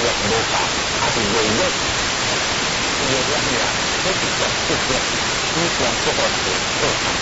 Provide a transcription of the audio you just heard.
力无够，还是累累，因为两样，这是讲这个，你讲这个是做法。